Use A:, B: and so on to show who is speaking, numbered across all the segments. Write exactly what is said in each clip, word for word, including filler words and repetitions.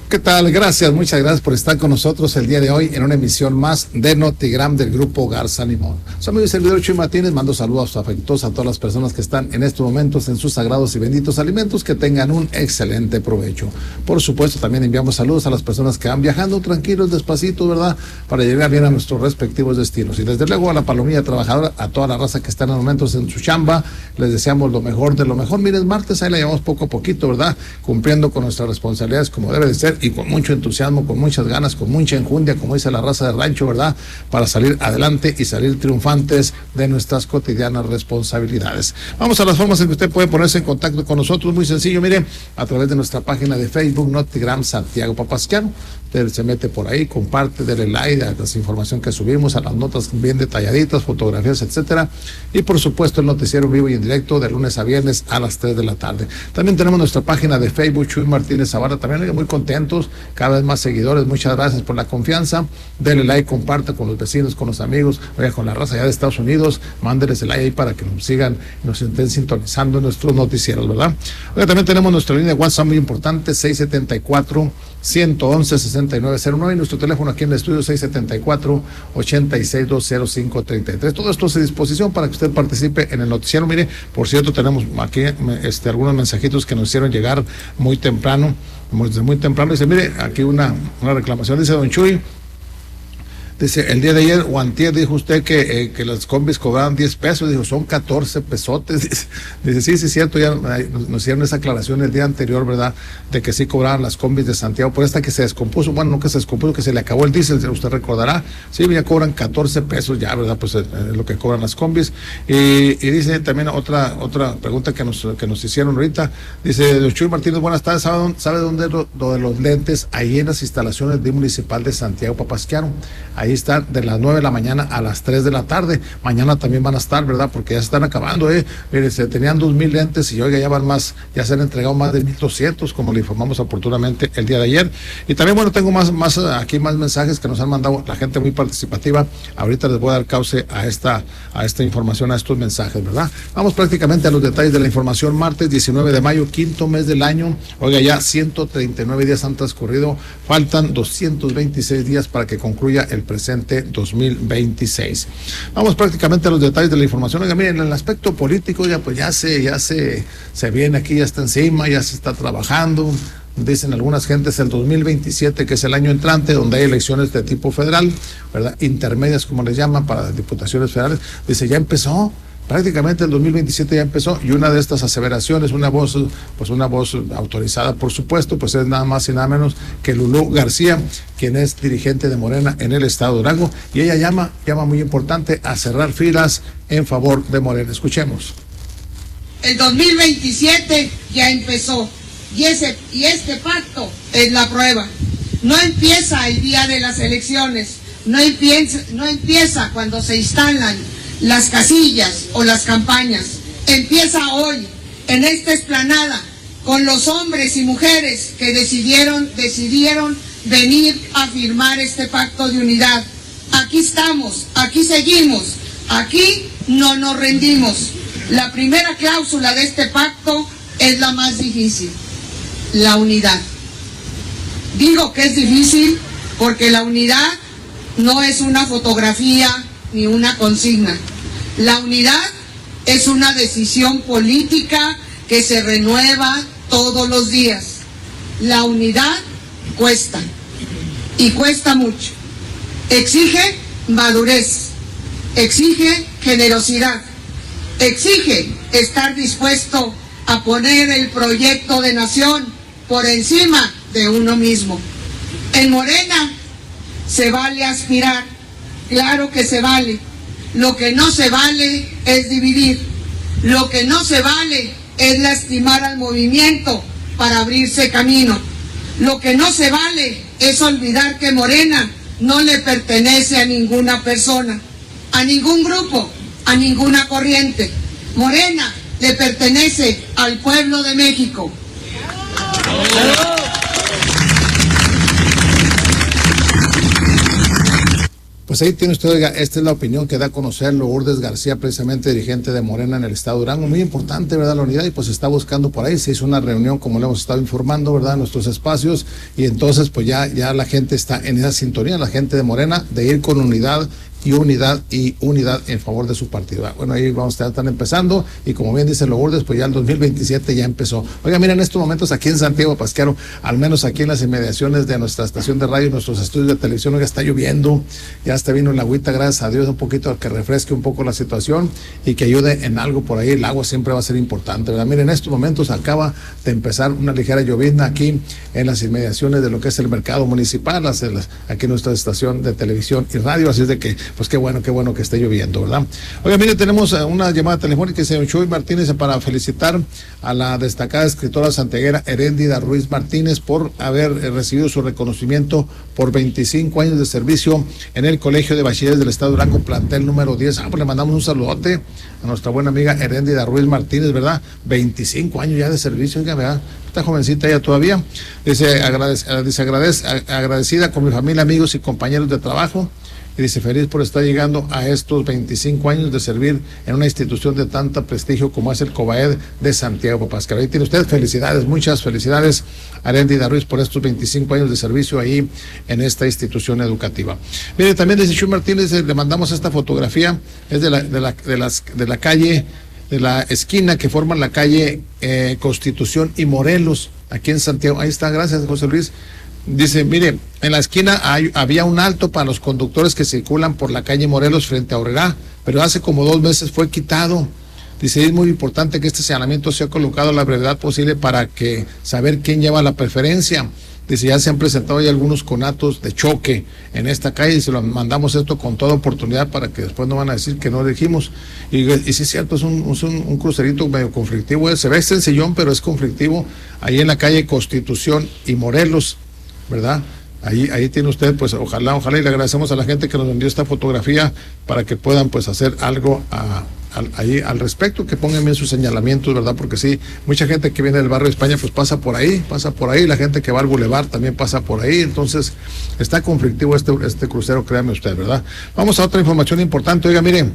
A: ¿Qué tal? Gracias, muchas gracias por estar con nosotros el día de hoy en una emisión más de Notigram del Grupo Garza Limón. Soy amigo y servidor Chuy Martínez, mando saludos afectuosos a todas las personas que están en estos momentos en sus sagrados y benditos alimentos, que tengan un excelente provecho. Por supuesto, también enviamos saludos a las personas que van viajando tranquilos, despacito, ¿verdad? Para llegar bien a nuestros respectivos destinos. Y desde luego a la palomilla trabajadora, a toda la raza que está en los momentos en su chamba, les deseamos lo mejor de lo mejor. Miren, martes ahí la llevamos poco a poquito, ¿verdad? Cumpliendo con nuestras responsabilidades como debe de ser y con mucho entusiasmo, con muchas ganas, con mucha enjundia, como dice la raza de rancho, ¿verdad? Para salir adelante y salir triunfantes de nuestras cotidianas responsabilidades. Vamos a las formas en que usted puede ponerse en contacto con nosotros, muy sencillo, mire, a través de nuestra página de Facebook, Notigram Santiago Papasquiaro. Usted se mete por ahí, comparte, dele like a la información que subimos, a las notas bien detalladitas, fotografías, etcétera. Y por supuesto el noticiero vivo y en directo de lunes a viernes a las tres de la tarde. También tenemos nuestra página de Facebook, Chuy Martínez Zavala, también muy contentos, cada vez más seguidores, muchas gracias por la confianza. Dele like, comparte con los vecinos, con los amigos, oiga, con la raza allá de Estados Unidos, mándeles el like ahí para que nos sigan, nos estén sintonizando en nuestros noticieros, ¿verdad? Oiga, también tenemos nuestra línea de WhatsApp muy importante, seis siete cuatro, uno uno uno, seis nueve cero nueve, y nuestro teléfono aquí en el estudio seis siete cuatro, ocho seis dos cero cinco tres tres. Todo esto es a disposición para que usted participe en el noticiero. Mire, por cierto, tenemos aquí este, algunos mensajitos que nos hicieron llegar muy temprano, desde muy temprano. Dice, mire, aquí una, una reclamación, dice don Chuy. Dice, el día de ayer o antier dijo usted que, eh, que las combis cobraban diez pesos, dijo, son catorce pesotes. Dice, dice sí, sí, es cierto, ya nos, nos hicieron esa aclaración el día anterior, ¿verdad? De que sí cobraban las combis de Santiago, por esta que se descompuso, bueno, no que se descompuso, que se le acabó el diésel, usted recordará, sí, ya cobran catorce pesos ya, ¿verdad? Pues es, es lo que cobran las combis. Y, y dice también otra otra pregunta que nos que nos hicieron ahorita, dice, don Chuy Martínez, buenas tardes, ¿sabe dónde, sabe dónde es lo, lo de los lentes? Ahí en las instalaciones del Municipal de Santiago Papasquiaro. Ahí están de las nueve de la mañana a las tres de la tarde. Mañana también van a estar, ¿verdad? Porque ya se están acabando, ¿eh? Mire, se tenían dos mil lentes y oiga, ya van más, ya se han entregado más de mil doscientos, como le informamos oportunamente el día de ayer. Y también, bueno, tengo más, más aquí más mensajes que nos han mandado la gente muy participativa. Ahorita les voy a dar cauce a esta, a esta información, a estos mensajes, ¿verdad? Vamos prácticamente a los detalles de la información. Martes diecinueve de mayo, quinto mes del año. Oiga, ya ciento treinta y nueve días han transcurrido. Faltan doscientos veintiséis días para que concluya el presente dos mil veintiséis. Vamos prácticamente a los detalles de la información. Oiga, miren, en el aspecto político ya pues ya se, ya se, se viene aquí, ya está encima, ya se está trabajando. Dicen algunas gentes el dos mil veintisiete, que es el año entrante, donde hay elecciones de tipo federal, ¿verdad? Intermedias, como les llaman, para diputaciones federales. Dice, ya empezó. Prácticamente el dos mil veintisiete ya empezó, y una de estas aseveraciones, una voz, pues una voz autorizada, por supuesto, pues es nada más y nada menos que Lulú García, quien es dirigente de Morena en el estado de Durango, y ella llama, llama muy importante a cerrar filas en favor de Morena. Escuchemos.
B: El dos mil veintisiete ya empezó, y ese y este pacto es la prueba. No empieza el día de las elecciones, no empieza, no empieza cuando se instalan las casillas o las campañas. Empieza hoy, en esta explanada, con los hombres y mujeres que decidieron, decidieron venir a firmar este pacto de unidad. Aquí estamos, aquí seguimos, aquí no nos rendimos. La primera cláusula de este pacto es la más difícil, la unidad. Digo que es difícil porque la unidad no es una fotografía ni una consigna. La unidad es una decisión política que se renueva todos los días. La unidad cuesta, y cuesta mucho. Exige madurez, exige generosidad, exige estar dispuesto a poner el proyecto de nación por encima de uno mismo. En Morena se vale aspirar, claro que se vale. Lo que no se vale es dividir. Lo que no se vale es lastimar al movimiento para abrirse camino. Lo que no se vale es olvidar que Morena no le pertenece a ninguna persona, a ningún grupo, a ninguna corriente. Morena le pertenece al pueblo de México.
A: Pues Pues ahí tiene usted, oiga, esta es la opinión que da a conocer Lourdes García, precisamente dirigente de Morena en el estado de Durango. Muy importante, ¿verdad? La unidad, y pues está buscando por ahí. Se hizo una reunión, como le hemos estado informando, ¿verdad? En nuestros espacios, y entonces pues ya, ya la gente está en esa sintonía, la gente de Morena, de ir con unidad y unidad y unidad en favor de su partido. Bueno, ahí vamos a estar empezando, y como bien dice Lourdes, pues ya el dos mil veintisiete ya empezó. Oiga, mira, en estos momentos aquí en Santiago Papasquiaro, al menos aquí en las inmediaciones de nuestra estación de radio, nuestros estudios de televisión, oiga, está lloviendo, ya está vino el agüita, gracias a Dios, un poquito que refresque un poco la situación y que ayude en algo por ahí. El agua siempre va a ser importante, ¿verdad? Miren, en estos momentos acaba de empezar una ligera llovizna aquí en las inmediaciones de lo que es el mercado municipal, las, las, aquí en nuestra estación de televisión y radio, así es de que pues qué bueno, qué bueno que esté lloviendo, ¿verdad? Oiga, mire, tenemos una llamada telefónica, dice Chuy Martínez, para felicitar a la destacada escritora santiaguera Heréndida Ruiz Martínez por haber recibido su reconocimiento por veinticinco años de servicio en el Colegio de Bachilleres del Estado de Durango, plantel número diez. Ah, pues le mandamos un saludote a nuestra buena amiga Heréndida Ruiz Martínez, ¿verdad? veinticinco años ya de servicio, oiga, ¿verdad? Está jovencita ella todavía. Dice, agradece, dice agradece, agradecida con mi familia, amigos y compañeros de trabajo. Y dice, feliz por estar llegando a estos veinticinco años de servir en una institución de tanto prestigio como es el COBAED de Santiago Papasquiaro. Ahí tiene usted, felicidades, muchas felicidades a Heréndida Ruiz por estos veinticinco años de servicio ahí en esta institución educativa. Mire, también dice Chuy Martínez, le mandamos esta fotografía, es de la, de la, de las, de la calle, de la esquina que forman la calle eh, Constitución y Morelos, aquí en Santiago. Ahí está, gracias José Luis. Dice, mire, en la esquina hay, había un alto para los conductores que circulan por la calle Morelos frente a Aurrerá, pero hace como dos meses fue quitado. Dice, es muy importante que este señalamiento sea colocado a la brevedad posible para que saber quién lleva la preferencia. Dice, ya se han presentado ya algunos conatos de choque en esta calle y se lo mandamos esto con toda oportunidad para que después no van a decir que no dijimos. Y, y sí es cierto, es un, es un, un crucerito medio conflictivo, se ve sencillón, pero es conflictivo, ahí en la calle Constitución y Morelos, ¿verdad? Ahí, ahí tiene usted, pues ojalá, ojalá, y le agradecemos a la gente que nos envió esta fotografía para que puedan pues hacer algo a, a, ahí al respecto, que pongan bien sus señalamientos, ¿verdad? Porque sí, mucha gente que viene del barrio de España pues pasa por ahí, pasa por ahí, la gente que va al bulevar también pasa por ahí, entonces está conflictivo este, este crucero, créame usted, ¿verdad? Vamos a otra información importante. Oiga, miren,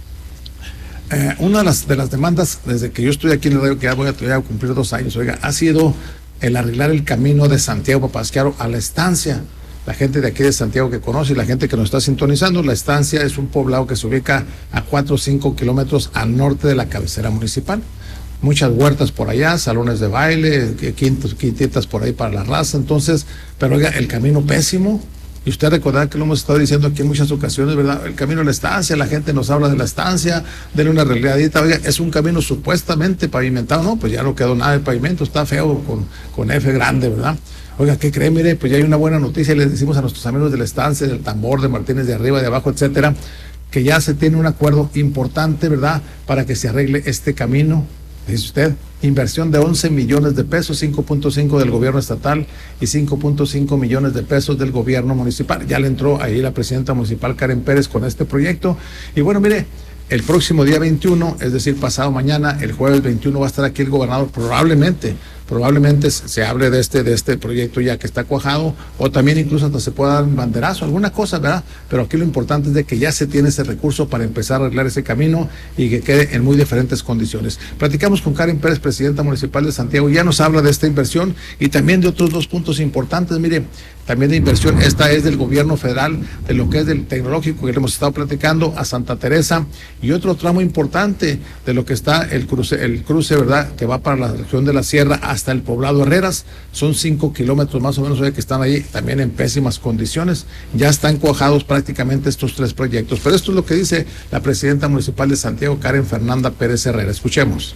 A: eh, una de las, de las demandas desde que yo estoy aquí en el radio, que ya voy a, voy a cumplir dos años, oiga, ha sido el arreglar el camino de Santiago Papasquiaro a la estancia. La gente de aquí de Santiago que conoce y la gente que nos está sintonizando, la estancia es un poblado que se ubica a cuatro o cinco kilómetros al norte de la cabecera municipal. Muchas huertas por allá, salones de baile, quintos, quintitas por ahí para la raza, entonces, pero oiga, el camino pésimo. Y usted recordará que lo hemos estado diciendo aquí en muchas ocasiones, ¿verdad? El camino de la estancia, la gente nos habla de la estancia, denle una arregladita, oiga, es un camino supuestamente pavimentado, no, pues ya no quedó nada de pavimento, está feo con, con F grande, ¿verdad? Oiga, ¿qué cree? Mire, pues ya hay una buena noticia, les decimos a nuestros amigos de la estancia, del Tambor, de Martínez de arriba, de abajo, etcétera, que ya se tiene un acuerdo importante, ¿verdad?, para que se arregle este camino. Dice usted, inversión de once millones de pesos, cinco punto cinco del gobierno estatal y cinco punto cinco millones de pesos del gobierno municipal. Ya le entró ahí la presidenta municipal Karen Pérez con este proyecto. Y bueno, mire, el próximo día veintiuno, es decir, pasado mañana, el jueves veintiuno, va a estar aquí el gobernador, probablemente, probablemente se hable de este, de este proyecto ya que está cuajado, o también incluso hasta se pueda dar un banderazo, alguna cosa, ¿verdad? Pero aquí lo importante es de que ya se tiene ese recurso para empezar a arreglar ese camino y que quede en muy diferentes condiciones. Platicamos con Karen Pérez, presidenta municipal de Santiago, ya nos habla de esta inversión y también de otros dos puntos importantes. Mire, también de inversión, esta es del gobierno federal, de lo que es del tecnológico que le hemos estado platicando, a Santa Teresa, y otro tramo importante de lo que está el cruce, el cruce, ¿verdad?, que va para la región de la Sierra hasta el poblado Herreras, son cinco kilómetros más o menos, oye, que están ahí también en pésimas condiciones. Ya están cuajados prácticamente estos tres proyectos, pero esto es lo que dice la presidenta municipal de Santiago, Karen Fernanda Pérez Herrera. Escuchemos.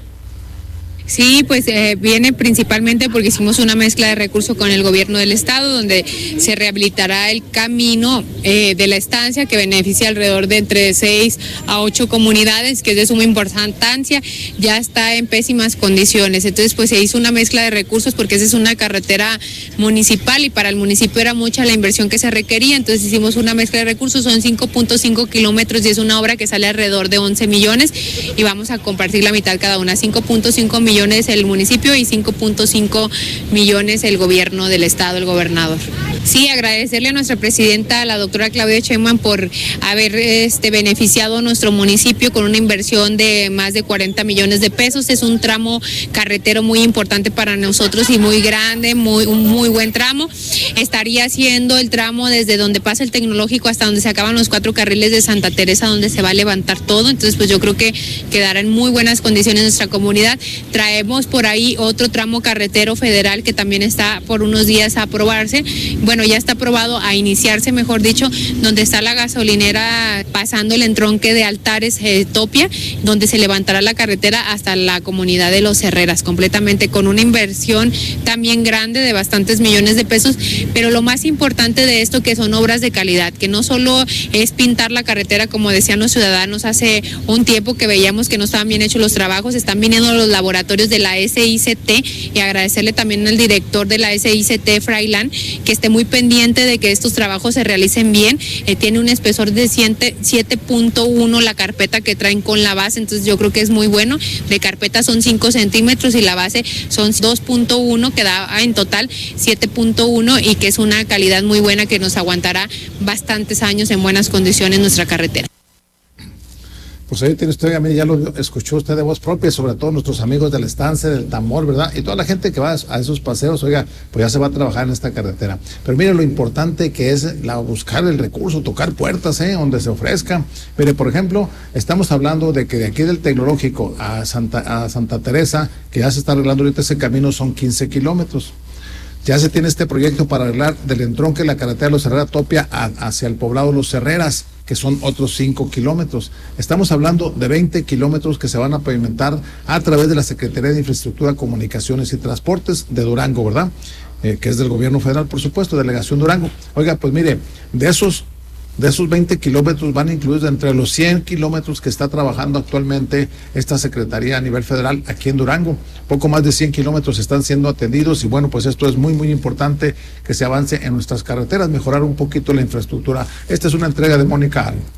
C: Sí, pues eh, viene principalmente porque hicimos una mezcla de recursos con el gobierno del estado, donde se rehabilitará el camino eh, de la estancia, que beneficia alrededor de entre seis a ocho comunidades, que es de suma importancia, ya está en pésimas condiciones. Entonces, pues se hizo una mezcla de recursos porque esa es una carretera municipal y para el municipio era mucha la inversión que se requería, entonces hicimos una mezcla de recursos, son cinco punto cinco kilómetros y es una obra que sale alrededor de once millones y vamos a compartir la mitad cada una, cinco punto cinco millones el municipio y cinco punto cinco millones el gobierno del estado, el gobernador. Sí, agradecerle a nuestra presidenta, la doctora Claudia Sheinbaum, por haber este, beneficiado a nuestro municipio con una inversión de más de cuarenta millones de pesos. Es un tramo carretero muy importante para nosotros y muy grande, muy, un muy buen tramo. Estaría siendo el tramo desde donde pasa el tecnológico hasta donde se acaban los cuatro carriles de Santa Teresa, donde se va a levantar todo. Entonces, pues yo creo que quedará en muy buenas condiciones nuestra comunidad. Traemos por ahí otro tramo carretero federal que también está por unos días a aprobarse. Bueno, ya está aprobado a iniciarse, mejor dicho, donde está la gasolinera pasando el entronque de Altares, eh, Topia, donde se levantará la carretera hasta la comunidad de Los Herreras, completamente con una inversión también grande de bastantes millones de pesos, pero lo más importante de esto que son obras de calidad, que no solo es pintar la carretera, como decían los ciudadanos hace un tiempo que veíamos que no estaban bien hechos los trabajos, están viniendo los laboratorios de la S I C T, y agradecerle también al director de la S I C T, Freiland, que esté muy pendiente de que estos trabajos se realicen bien. Eh, tiene un espesor de siete punto uno la carpeta que traen con la base, entonces yo creo que es muy bueno. De carpeta son cinco centímetros y la base son dos punto uno, que da en total siete punto uno, y que es una calidad muy buena que nos aguantará bastantes años en buenas condiciones nuestra carretera.
A: Pues ahí tiene usted, ya lo escuchó usted de voz propia, sobre todo nuestros amigos de la estancia, del Tamor, ¿verdad? Y toda la gente que va a esos paseos, oiga, pues ya se va a trabajar en esta carretera. Pero mire lo importante que es la, buscar el recurso, tocar puertas, ¿eh? Donde se ofrezca. Mire, por ejemplo, estamos hablando de que de aquí del Tecnológico a Santa, a Santa Teresa, que ya se está arreglando ahorita ese camino, son quince kilómetros. Ya se tiene este proyecto para arreglar del entronque de la carretera de Los Herreras Topia a, hacia el poblado Los Herreras, que son otros cinco kilómetros. Estamos hablando de veinte kilómetros que se van a pavimentar a través de la Secretaría de Infraestructura, Comunicaciones y Transportes de Durango, ¿verdad? Eh, que es del gobierno federal, por supuesto, Delegación Durango. Oiga, pues mire, de esos De esos veinte kilómetros van incluidos entre los cien kilómetros que está trabajando actualmente esta Secretaría a nivel federal aquí en Durango. Poco más de cien kilómetros están siendo atendidos y bueno, pues esto es muy, muy importante que se avance en nuestras carreteras, mejorar un poquito la infraestructura. Esta es una entrega de Mónica Alba.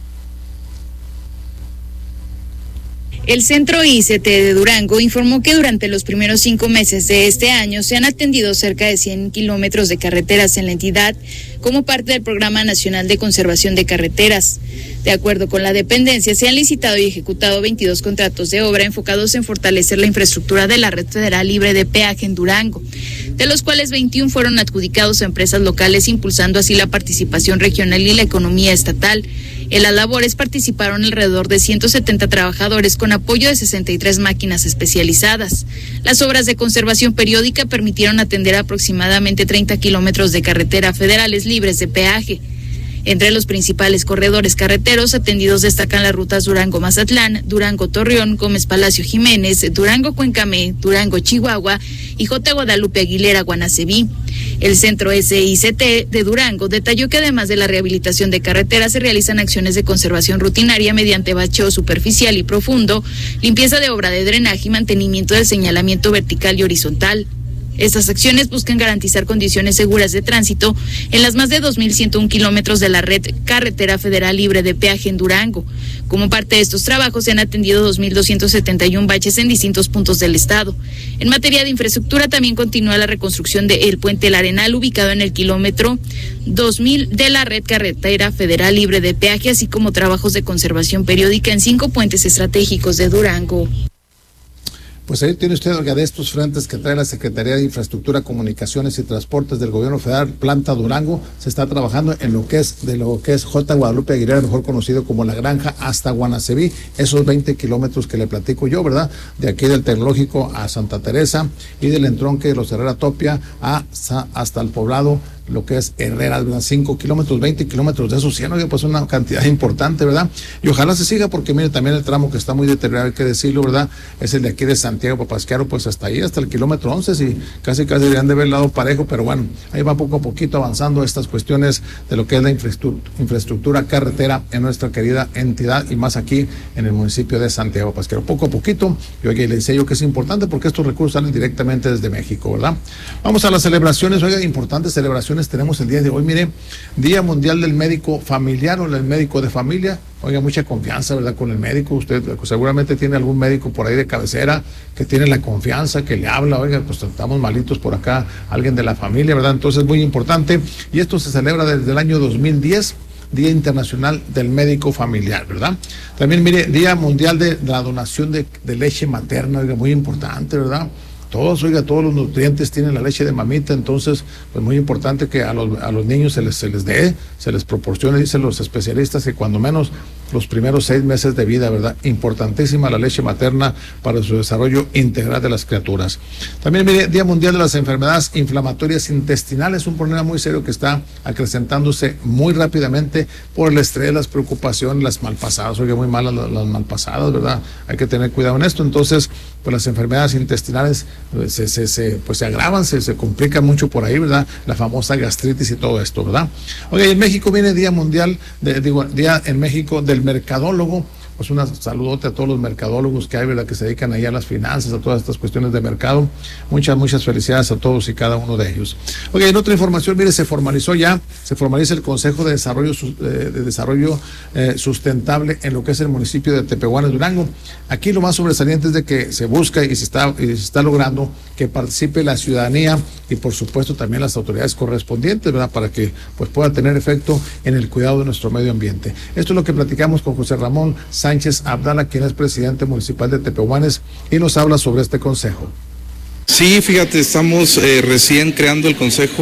D: El Centro I C T de Durango informó que durante los primeros cinco meses de este año se han atendido cerca de cien kilómetros de carreteras en la entidad como parte del Programa Nacional de Conservación de Carreteras. De acuerdo con la dependencia, se han licitado y ejecutado veintidós contratos de obra enfocados en fortalecer la infraestructura de la red federal libre de peaje en Durango, de los cuales veintiuno fueron adjudicados a empresas locales, impulsando así la participación regional y la economía estatal. En las labores participaron alrededor de ciento setenta trabajadores con apoyo de sesenta y tres máquinas especializadas. Las obras de conservación periódica permitieron atender aproximadamente treinta kilómetros de carretera federales libres de peaje. Entre los principales corredores carreteros atendidos destacan las rutas Durango-Mazatlán, Durango-Torreón, Gómez-Palacio Jiménez, Durango-Cuencamé, Durango-Chihuahua y J. Guadalupe Aguilera-Guanaceví. El Centro S I C T de Durango detalló que además de la rehabilitación de carreteras se realizan acciones de conservación rutinaria mediante bacheo superficial y profundo, limpieza de obra de drenaje y mantenimiento del señalamiento vertical y horizontal. Estas acciones buscan garantizar condiciones seguras de tránsito en las más de dos mil ciento uno kilómetros de la red carretera federal libre de peaje en Durango. Como parte de estos trabajos se han atendido dos mil doscientos setenta y uno baches en distintos puntos del estado. En materia de infraestructura también continúa la reconstrucción del Puente El Arenal, ubicado en el kilómetro dos mil de la red carretera federal libre de peaje, así como trabajos de conservación periódica en cinco puentes estratégicos de Durango.
A: Pues ahí tiene usted, oiga, de estos frentes que trae la Secretaría de Infraestructura, Comunicaciones y Transportes del Gobierno Federal, Planta Durango, se está trabajando en lo que es de lo que es J. Guadalupe Aguilera, mejor conocido como La Granja, hasta Guanaceví, esos veinte kilómetros que le platico yo, ¿verdad? De aquí del Tecnológico a Santa Teresa y del entronque de Los Herreras Topia a, hasta el poblado, lo que es Herreras, ¿verdad? cinco kilómetros, veinte kilómetros de esos cien, oye, pues una cantidad importante, ¿verdad? Y ojalá se siga, porque mire, también el tramo que está muy deteriorado, hay que decirlo, ¿verdad? Es el de aquí de Santiago Papasquiaro, pues hasta ahí, hasta el kilómetro once, y casi casi deberían de haber lado parejo, pero bueno, ahí va poco a poquito avanzando estas cuestiones de lo que es la infraestructura, infraestructura carretera en nuestra querida entidad, y más aquí en el municipio de Santiago Papasquiaro, poco a poquito. Y oye, le decía yo que es importante porque estos recursos salen directamente desde México, ¿verdad? Vamos a las celebraciones, oiga, importantes celebraciones tenemos el día de hoy. Mire, Día Mundial del Médico Familiar o del Médico de Familia. oiga, mucha confianza, ¿verdad? Con el médico. Usted seguramente tiene algún médico por ahí de cabecera que tiene la confianza, que le habla, oiga, pues estamos malitos por acá, alguien de la familia, ¿verdad? Entonces, muy importante. Y esto se celebra desde el año dos mil diez, Día Internacional del Médico Familiar, ¿verdad? También, mire, Día Mundial de la Donación de, de Leche Materna, oiga, muy importante, ¿verdad? Todos, oiga, todos los nutrientes tienen la leche de mamita, entonces, pues muy importante que a los, a los niños se les, se les dé, se les proporcione, dicen los especialistas, que cuando menos los primeros seis meses de vida, ¿verdad? Importantísima la leche materna para su desarrollo integral de las criaturas. También, mire, Día Mundial de las Enfermedades Inflamatorias Intestinales, un problema muy serio que está acrecentándose muy rápidamente por el estrés, las preocupaciones, las malpasadas, oiga, muy malas las, las malpasadas, ¿verdad? Hay que tener cuidado en esto. Entonces, pues las enfermedades intestinales se, se, se, pues se agravan, se, se complican mucho por ahí, ¿verdad? La famosa gastritis y todo esto, ¿verdad? Oiga, y en México viene Día Mundial, de, digo, Día en México del Mercadólogo. Pues un saludote a todos los mercadólogos que hay, ¿verdad? Que se dedican ahí a las finanzas, a todas estas cuestiones de mercado. Muchas, muchas felicidades a todos y cada uno de ellos. Ok, en otra información, mire, se formalizó ya, se formaliza el Consejo de Desarrollo, de Desarrollo eh, Sustentable en lo que es el municipio de Tepehuanes, Durango. Aquí lo más sobresaliente es de que se busca y se está, y se está logrando que participe la ciudadanía y por supuesto también las autoridades correspondientes, ¿verdad? Para que pues pueda tener efecto en el cuidado de nuestro medio ambiente. Esto es lo que platicamos con José Ramón Sánchez Abdala, quien es presidente municipal de Tepehuanes, y nos habla sobre este consejo.
E: Sí, fíjate, estamos eh, recién creando el Consejo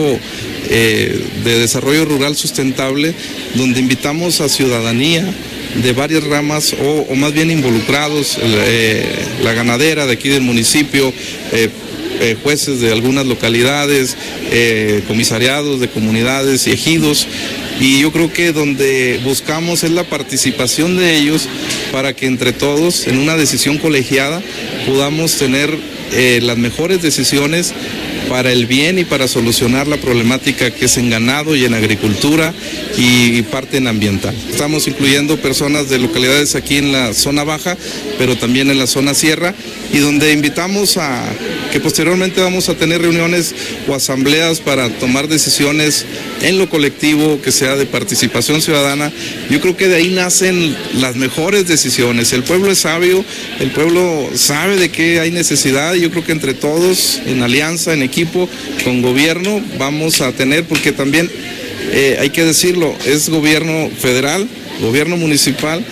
E: eh, de Desarrollo Rural Sustentable, donde invitamos a ciudadanía de varias ramas o, o más bien involucrados, eh, la ganadera de aquí del municipio, eh, eh, jueces de algunas localidades, eh, comisariados de comunidades y ejidos. Y yo creo que donde buscamos es la participación de ellos para que entre todos, en una decisión colegiada, podamos tener eh, las mejores decisiones para el bien y para solucionar la problemática que es en ganado y en agricultura y parte en ambiental. Estamos incluyendo personas de localidades aquí en la zona baja, pero también en la zona sierra, y donde invitamos a que posteriormente vamos a tener reuniones o asambleas para tomar decisiones en lo colectivo, que sea de participación ciudadana. Yo creo que de ahí nacen las mejores decisiones. El pueblo es sabio, el pueblo sabe de qué hay necesidad, y yo creo que entre todos, en alianza, en equipo, con gobierno, vamos a tener, porque también eh, hay que decirlo, es gobierno federal, gobierno municipal,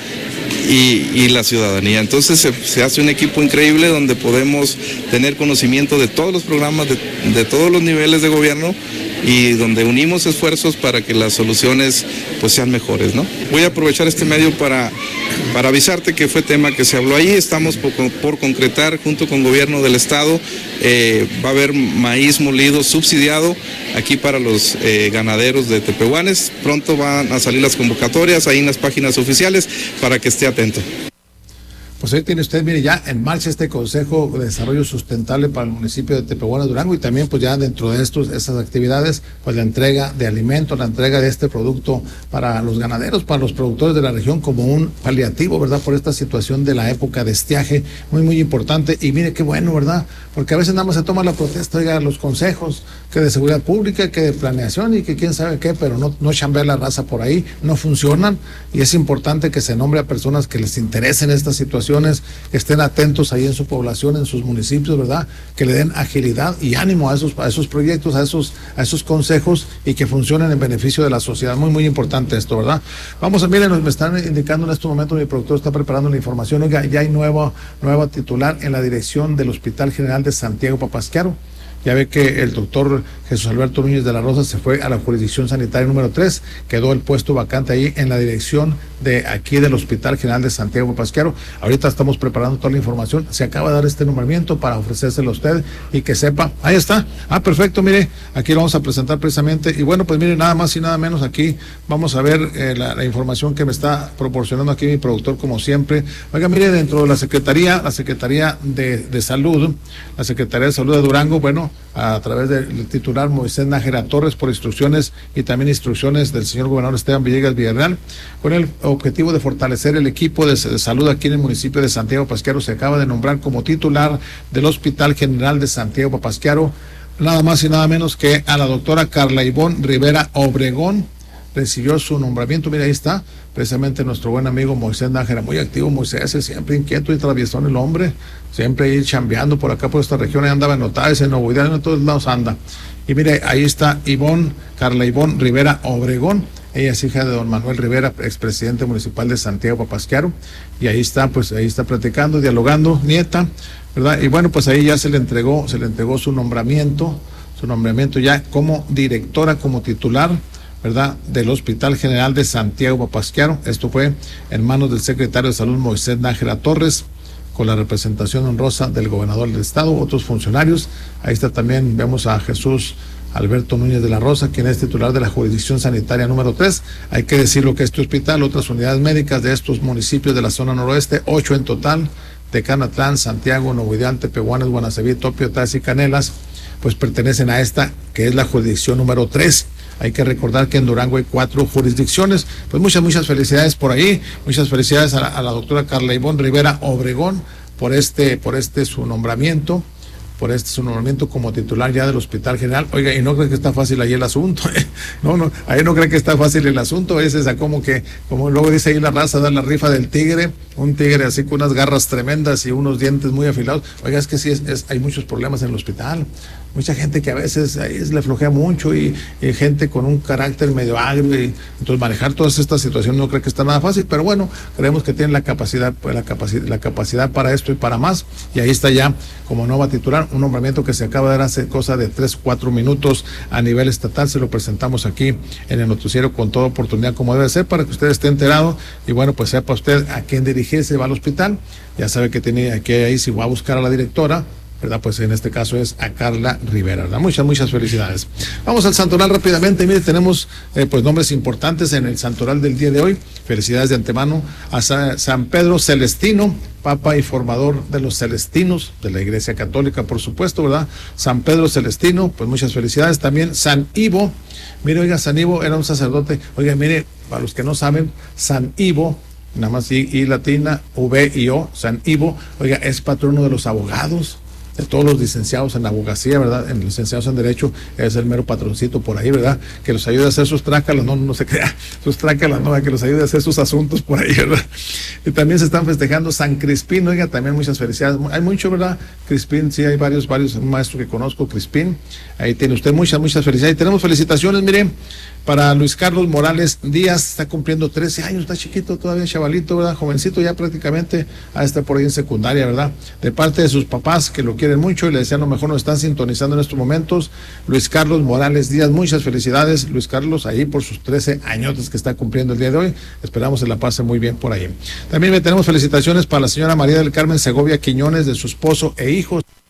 E: Y, y la ciudadanía. Entonces se, se hace un equipo increíble donde podemos tener conocimiento de todos los programas, de, de todos los niveles de gobierno, y donde unimos esfuerzos para que las soluciones pues sean mejores, ¿no? Voy a aprovechar este medio para, para avisarte que fue tema que se habló ahí. Estamos por, por concretar junto con gobierno del estado, eh, va a haber maíz molido subsidiado aquí para los eh, ganaderos de Tepehuanes. Pronto van a salir las convocatorias ahí en las páginas oficiales para que esté atento.
A: Pues ahí tiene usted, mire, ya en marcha este Consejo de Desarrollo Sustentable para el municipio de Tepehuanes, Durango, y también pues ya dentro de estos, estas actividades, pues la entrega de alimentos, la entrega de este producto para los ganaderos, para los productores de la región, como un paliativo, ¿verdad? Por esta situación de la época de estiaje, muy, muy importante. Y mire qué bueno, ¿verdad? Porque a veces nada más se toma la protesta, oiga, los consejos, que de seguridad pública, que de planeación y que quién sabe qué, pero no, no chambea la raza por ahí, no funcionan, y es importante que se nombre a personas que les interesen estas situaciones, que estén atentos ahí en su población, en sus municipios, ¿verdad? Que le den agilidad y ánimo a esos, a esos proyectos, a esos, a esos consejos, y que funcionen en beneficio de la sociedad. Muy, muy importante esto, ¿verdad? Vamos a, miren, nos me están indicando en este momento, mi productor está preparando la información, oiga, ya hay nueva, nueva titular en la dirección del Hospital General de Santiago Papasquiaro. Ya ve que el doctor Jesús Alberto Núñez de la Rosa se fue a la jurisdicción sanitaria número tres, quedó el puesto vacante ahí en la dirección de aquí del Hospital General de Santiago Papasquiaro. Ahorita estamos preparando toda la información, se acaba de dar este nombramiento para ofrecérselo a usted y que sepa, ahí está, ah, perfecto, mire, aquí lo vamos a presentar precisamente, y bueno, pues mire, nada más y nada menos, aquí vamos a ver eh, la, la información que me está proporcionando aquí mi productor, como siempre. Oiga, mire, dentro de la Secretaría, la Secretaría de, de Salud, la Secretaría de Salud de Durango, bueno, a través del titular Moisés Nájera Torres, por instrucciones y también instrucciones del señor gobernador Esteban Villegas Villarreal, con el objetivo de fortalecer el equipo de, de salud aquí en el municipio de Santiago Papasquiaro, se acaba de nombrar como titular del Hospital General de Santiago Papasquiaro nada más y nada menos que a la doctora Carla Ivonne Rivera Obregón, recibió su nombramiento. Mira, ahí está, precisamente nuestro buen amigo Moisés Nájera, muy activo Moisés, siempre inquieto y traviesón el hombre, siempre ahí chambeando por acá por esta región, ahí andaba en Notales, en Novoidal, en todos lados anda. Y mire, ahí está Ivonne, Carla Ivonne Rivera Obregón, ella es hija de don Manuel Rivera, expresidente municipal de Santiago Papasquiaro, y ahí está, pues ahí está platicando, dialogando, nieta, ¿verdad? Y bueno, pues ahí ya se le entregó, se le entregó su nombramiento, su nombramiento ya como directora, como titular, ¿verdad?, del Hospital General de Santiago Papasquiaro. Esto fue en manos del secretario de Salud Moisés Nájera Torres, con la representación honrosa del gobernador del estado, otros funcionarios. Ahí está también, vemos a Jesús Alberto Núñez de la Rosa, quien es titular de la jurisdicción sanitaria número tres. Hay que decirlo que este hospital, otras unidades médicas de estos municipios de la zona noroeste, ocho en total, Tecanatlán, Santiago, Novoidal, Tepehuanes, Guanaceví, Topio, Taz y Canelas, pues pertenecen a esta, que es la jurisdicción número tres. Hay que recordar que en Durango hay cuatro jurisdicciones. Pues muchas, muchas felicidades por ahí. Muchas felicidades a la, a la doctora Carla Ivonne Rivera Obregón por este, por este su nombramiento, por este su nombramiento como titular ya del Hospital General. Oiga, y no creo que está fácil ahí el asunto, ¿eh? No, no, ahí no cree que está fácil el asunto. Ese es como que, como luego dice ahí la raza, da la rifa del tigre, un tigre así con unas garras tremendas y unos dientes muy afilados. Oiga, es que sí, es, es, hay muchos problemas en el hospital. Mucha gente que a veces ahí le flojea mucho y, y gente con un carácter medio agrio, y entonces manejar todas estas situaciones no creo que está nada fácil, pero bueno, creemos que tienen la capacidad, pues, la capacidad, la capacidad para esto y para más, y ahí está ya como nueva titular, un nombramiento que se acaba de dar hace cosa de tres, cuatro minutos a nivel estatal. Se lo presentamos aquí en el noticiero con toda oportunidad como debe ser, para que usted esté enterado y bueno, pues sepa usted a quién dirigirse, va al hospital, ya sabe que tiene que ahí, si va a buscar a la directora, ¿verdad? Pues en este caso es a Carla Rivera, ¿verdad? Muchas, muchas felicidades. Vamos al santoral rápidamente. Mire, tenemos eh, pues nombres importantes en el santoral del día de hoy. Felicidades de antemano a San Pedro Celestino, papa y formador de los celestinos, de la Iglesia Católica, por supuesto, ¿verdad? San Pedro Celestino, pues muchas felicidades. También San Ivo. Mire, oiga, San Ivo era un sacerdote. Oiga, mire, para los que no saben, San Ivo, nada más I, I latina, V y O, San Ivo, oiga, es patrono de los abogados, de todos los licenciados en abogacía, ¿verdad? En licenciados en Derecho, es el mero patroncito por ahí, ¿verdad? Que los ayude a hacer sus trácalas, no, no se crea, sus trácalas, no, que los ayude a hacer sus asuntos por ahí, ¿verdad? Y también se están festejando San Crispín, oiga, también muchas felicidades. Hay mucho, ¿verdad? Crispín, sí, hay varios, varios, un maestro que conozco, Crispín, ahí tiene usted muchas, muchas felicidades. Y tenemos felicitaciones, miren, para Luis Carlos Morales Díaz, está cumpliendo trece años, está chiquito todavía, chavalito, ¿verdad? Jovencito ya prácticamente, a estar por ahí en secundaria, ¿verdad? De parte de sus papás, que lo quieren mucho y le desean lo mejor, nos están sintonizando en estos momentos. Luis Carlos Morales Díaz, muchas felicidades, Luis Carlos, ahí por sus trece añotes que está cumpliendo el día de hoy. Esperamos se la pase muy bien por ahí. También tenemos felicitaciones para la señora María del Carmen Segovia Quiñones, de su esposo e hijos.